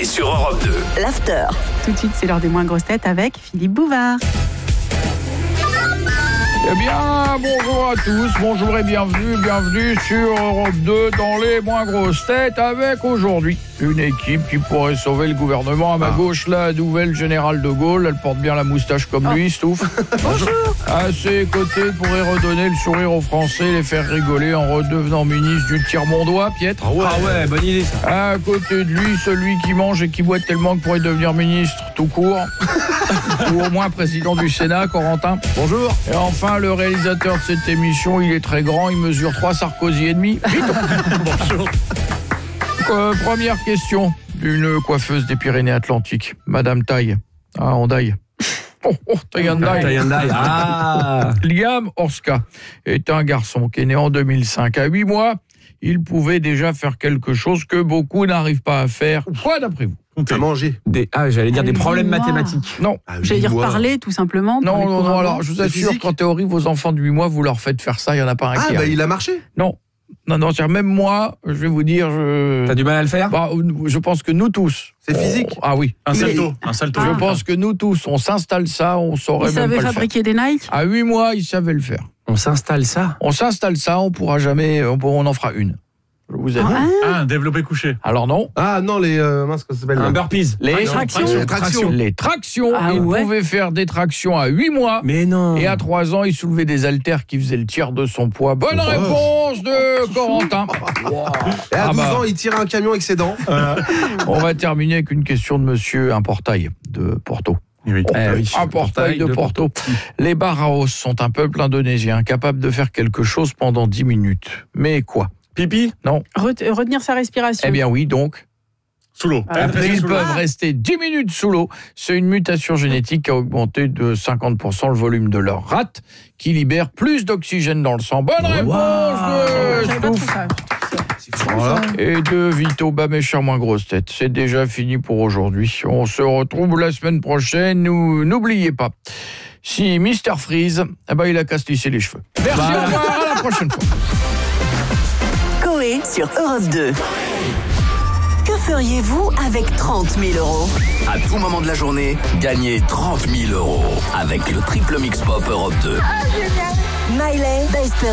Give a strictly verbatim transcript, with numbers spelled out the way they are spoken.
sur Europe deux. L'after. Tout de suite, c'est l'heure des moins grosses têtes avec Philippe Bouvard. Eh bien, bonjour à tous, bonjour et bienvenue, bienvenue sur Europe deux dans les moins grosses têtes avec aujourd'hui une équipe qui pourrait sauver le gouvernement. À ma ah. gauche, la nouvelle générale de Gaulle, elle porte bien la moustache comme oh. lui, Stouff. Bonjour. À ses côtés, pourrait redonner le sourire aux Français, les faire rigoler en redevenant ministre du tiers-mondois, Pietre. Ah ouais, ah ouais, bonne idée ça. À côté de lui, celui qui mange et qui boit tellement que pourrait devenir ministre tout court. Ou au moins président du Sénat, Corentin. Bonjour. Et enfin, le réalisateur de cette émission, il est très grand, il mesure trois Sarkozy et demi. Vite. Bonjour. Euh, première question d'une coiffeuse des Pyrénées-Atlantiques, Madame Taille. Ah, Ondaille. Oh, oh, Taillandaï. Taillandaï. Ah. Liam Orska est un garçon qui est né en deux mille cinq. À huit mois, il pouvait déjà faire quelque chose que beaucoup n'arrivent pas à faire. Quoi d'après vous? À manger. Des, ah, j'allais dire des problèmes mois. mathématiques. Non. Ah, j'allais dire parler, tout simplement. Non, non, non. Alors, je vous assure qu'en théorie, vos enfants de huit mois, vous leur faites faire ça, il n'y en a pas un ah, qui bah arrive. il a marché. Non. Non, non, c'est-à-dire même moi, je vais vous dire... Je... T'as du mal à le faire? Bah, je pense que nous tous... C'est on... physique? Ah oui. Un salto. Un salto. Je ah. pense que nous tous, on s'installe ça, on saurait il même pas le faire. Il savait fabriquer des Nike? À huit mois, il savait le faire. On s'installe ça? On s'installe ça, on pourra jamais... On, on en fera une. Je vous aide. Ah, ah, développé couché. Alors non. Ah non, les... Euh, mince, comment ça s'appelle? Un burpees. Les tractions. Les tractions. Les tractions. Ah, il ouais. pouvait faire des tractions à huit mois. Mais non. Et à trois ans, il soulevait des haltères qui faisaient le tiers de son poids. Bonne oh. réponse de Corentin. Wow. Et à ah douze bah. ans, il tirait un camion avec ses dents. Voilà. On va terminer avec une question de monsieur Importail de Porto. Oui. Oh, eh oui. un portail de, de Porto. Porto. Les Baraos sont un peuple indonésien capable de faire quelque chose pendant dix minutes. Mais quoi? Pipi? Non. Ret- retenir sa respiration. Eh bien oui, donc. Sous l'eau. Ah, Ils sous peuvent l'eau. rester dix minutes sous l'eau. C'est une mutation génétique qui a augmenté de cinquante pour cent le volume de leur rate, qui libère plus d'oxygène dans le sang. Bonne réponse Wow. de J'avais pas tout Stouff. ça. Voilà. Et de Vito, bah mes chers moins grosses têtes, c'est déjà fini pour aujourd'hui. On se retrouve la semaine prochaine. Nous, n'oubliez pas, si Mister Freeze, eh ben, il a qu'à se lisser les cheveux. Merci, Bah. au revoir, à la prochaine fois. Coé sur Europe deux. Que feriez-vous avec trente mille euros? À tout moment de la journée, gagnez trente mille euros avec le triple mix pop Europe deux. Miley, Dice